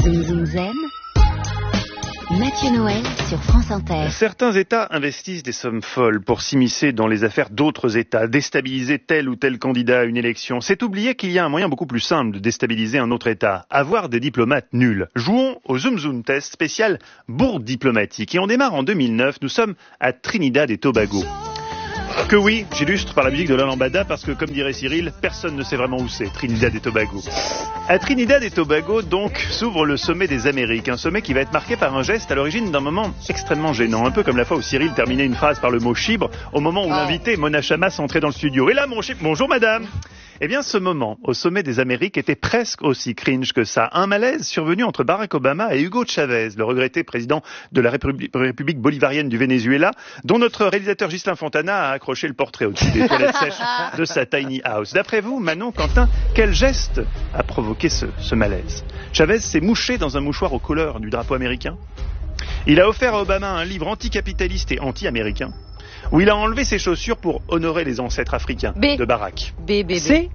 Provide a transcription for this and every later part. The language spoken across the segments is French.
Zoom Zoom Zen, Mathieu Noël sur France Inter. Certains États investissent des sommes folles pour s'immiscer dans les affaires d'autres États, déstabiliser tel ou tel candidat à une élection. C'est oublier qu'il y a un moyen beaucoup plus simple de déstabiliser un autre État, avoir des diplomates nuls. Jouons au Zoom Zoom Test spécial bourde diplomatique. Et on démarre en 2009, nous sommes à Trinidad et Tobago. Que oui, j'illustre par la musique de la lambada parce que, comme dirait Cyril, personne ne sait vraiment où c'est, Trinidad et Tobago. À Trinidad et Tobago, donc, s'ouvre le sommet des Amériques, un sommet qui va être marqué par un geste à l'origine d'un moment extrêmement gênant, un peu comme la fois où Cyril terminait une phrase par le mot chibre, au moment où l'invité, Mona Chamas, entrait dans le studio. Et là, mon chibre, bonjour madame. Eh bien, ce moment, au sommet des Amériques, était presque aussi cringe que ça. Un malaise survenu entre Barack Obama et Hugo Chavez, le regretté président de la République bolivarienne du Venezuela, dont notre réalisateur Ghislain Fontana a accroché le portrait au-dessus des toilettes sèches de sa tiny house. D'après vous, Manon, Quentin, quel geste a provoqué ce malaise? Chavez s'est mouché dans un mouchoir aux couleurs du drapeau américain. Il a offert à Obama un livre anticapitaliste et anti-américain, où il a enlevé ses chaussures pour honorer les ancêtres africains de Barack. C'est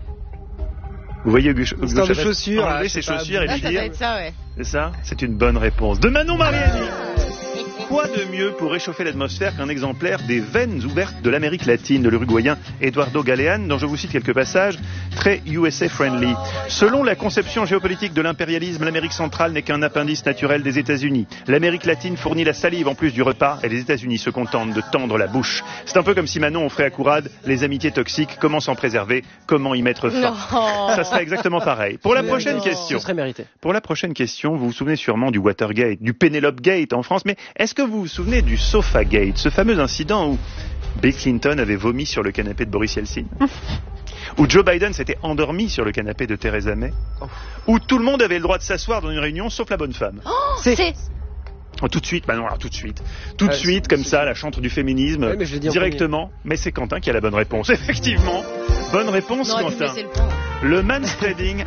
Vous voyez Hugo Chavez chaussures, enlever ses chaussures et lui dire... Ça, ouais. C'est ça? C'est une bonne réponse. De Manon Mariani. Quoi de mieux pour réchauffer l'atmosphère qu'un exemplaire des veines ouvertes de l'Amérique latine de l'Uruguayen Eduardo Galean, dont je vous cite quelques passages très USA-friendly. Selon la conception géopolitique de l'impérialisme, l'Amérique centrale n'est qu'un appendice naturel des États-Unis. L'Amérique latine fournit la salive en plus du repas et les États-Unis se contentent de tendre la bouche. C'est un peu comme si Manon offrait à Courade les amitiés toxiques, comment s'en préserver, comment y mettre fin. Non. Ça serait exactement pareil. Pour la prochaine question. Ce serait mérité. Pour la prochaine question, vous vous souvenez sûrement du Watergate, du Penelope Gate en France, mais est-ce que vous vous souvenez du Sofagate, ce fameux incident où Bill Clinton avait vomi sur le canapé de Boris Yeltsin, où Joe Biden s'était endormi sur le canapé de Theresa May, où tout le monde avait le droit de s'asseoir dans une réunion sauf la bonne femme? C'est... Oh, tout de suite, bah non, alors tout de suite, comme ça, la chantre du féminisme, ouais, mais je l'ai dit directement. Mais c'est Quentin qui a la bonne réponse, effectivement. Bonne réponse, Quentin. Le manspreading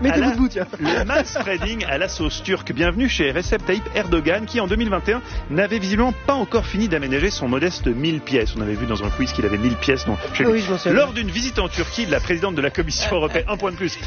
à la sauce turque. Bienvenue chez Recep Tayyip Erdogan, qui en 2021 n'avait visiblement pas encore fini d'aménager son modeste 1000 pièces. On avait vu dans un quiz qu'il avait 1000 pièces. Lors d'une visite en Turquie de la présidente de la Commission européenne, un point de plus.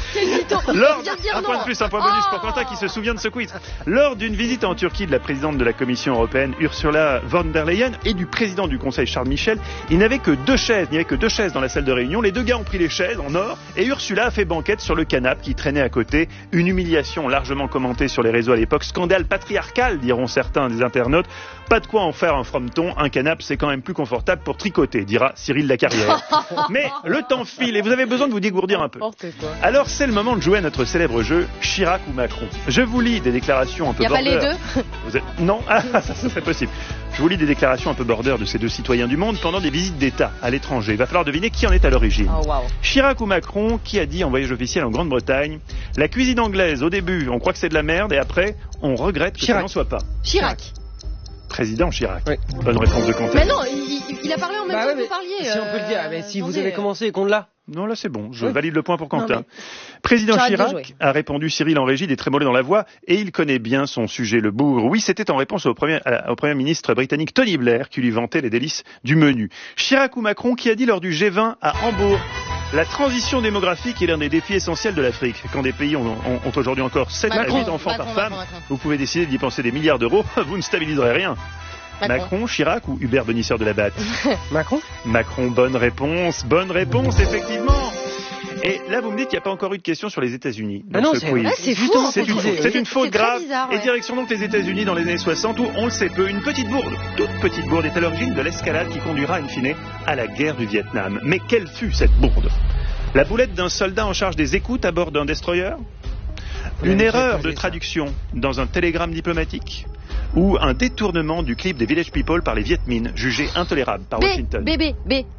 Un point bonus pour Quentin qui se souvient de ce quiz. Lors d'une visite en Turquie de la présidente de la Commission européenne, Ursula von der Leyen, et du président du Conseil, Charles Michel, il n'y avait que deux chaises dans la salle de réunion. Les deux gars ont pris les chaises en or et Ursula a fait banquette sur le canapé qui traînait à côté. Une humiliation largement commentée sur les réseaux à l'époque. Scandale patriarcal, diront certains des internautes. Pas de quoi en faire un frometon. Un canapé, c'est quand même plus confortable pour tricoter, dira Cyril Lacarrière. Mais le temps file et vous avez besoin de vous dégourdir un peu. Alors c'est le moment de jouer à notre célèbre jeu Chirac ou Macron. Je vous lis des déclarations un peu border. Il n'y a pas les deux? Non, ça serait possible. Je vous lis des déclarations un peu border de ces deux citoyens du monde pendant des visites d'État à l'étranger. Il va falloir deviner qui en est à l'origine. Chirac ou Macron, qui a dit en voyage officiel en Grande-Bretagne, la cuisine anglaise, au début, on croit que c'est de la merde et après, on regrette que ça n'en soit pas. Chirac. Président Chirac. Oui. Bonne réponse de Quentin. Mais non, il a parlé en même temps que vous parliez. Si on peut le dire, mais si vous avez commencé et qu'on l'a. Non, là c'est bon, je valide le point pour Quentin. Président Chirac a répondu Cyril en régie des trémolés dans la voix et il connaît bien son sujet, le bougre. Oui, c'était en réponse au premier ministre britannique Tony Blair qui lui vantait les délices du menu. Chirac ou Macron qui a dit lors du G20 à Hambourg: la transition démographique est l'un des défis essentiels de l'Afrique. Quand des pays ont aujourd'hui encore 7 à 8 enfants par femme, vous pouvez décider d'y penser des milliards d'euros, vous ne stabiliserez rien. Macron, Chirac ou Hubert Bonisseur de la Batte? Macron, bonne réponse, effectivement. Et là, vous me dites qu'il n'y a pas encore eu de question sur les États-Unis. Non, c'est justement c'est une faute grave. Bizarre, Et direction donc les États-Unis dans les années 60 où, on le sait peu, une petite bourde, toute petite bourde, est à l'origine de l'escalade qui conduira in fine à la guerre du Vietnam. Mais quelle fut cette bourde? La boulette d'un soldat en charge des écoutes à bord d'un destroyer? Une erreur de traduction dans un télégramme diplomatique? Ou un détournement du clip des Village People par les Viet Minh, jugé intolérable par Washington? Bébé.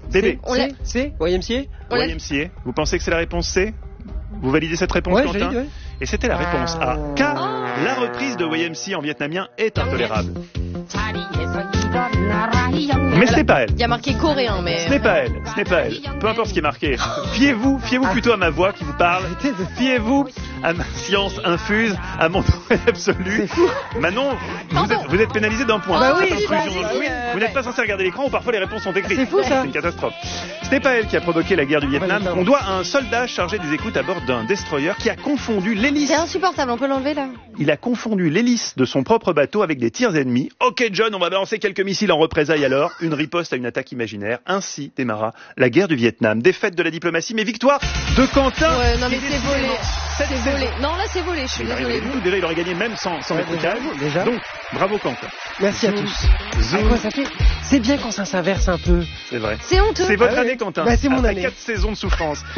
C'est YMCA? YMCA. Vous pensez que c'est la réponse C? Vous validez cette réponse, Quentin? Et c'était la réponse A. Car la reprise de YMCA en vietnamien est intolérable. Mais ce n'est pas elle. Il y a marqué coréen, mais... Ce n'est pas elle. Peu importe ce qui est marqué. Fiez-vous plutôt à ma voix qui vous parle. Fiez-vous à ma science infuse, à mon domaine absolu. Manon, vous êtes pénalisé d'un point. Bah oui, vous n'êtes pas censé regarder l'écran ou parfois les réponses sont écrites. C'est fou ça. C'est une catastrophe. Ce n'est pas elle qui a provoqué la guerre du Vietnam. On doit à un soldat chargé des écoutes à bord d'un destroyer qui a confondu l'hélice. C'est insupportable, on peut l'enlever là. Il a confondu l'hélice de son propre bateau avec des tirs ennemis. Ok John, on va balancer quelques missiles en représailles alors. Une riposte à une attaque imaginaire. Ainsi démarra la guerre du Vietnam. Défaite de la diplomatie, mais victoire de Quentin. Ouais, non mais c'est volé. C'est volé. Non là c'est volé, je suis désolée. Déjà il aurait gagné même sans écoutage. Déjà. Donc, bravo Quentin. Merci à tous. Quoi ça fait? C'est bien quand ça s'inverse un peu. C'est vrai. C'est honteux. C'est votre année Quentin. Bah, c'est mon Après année. 4 saisons de souffrance.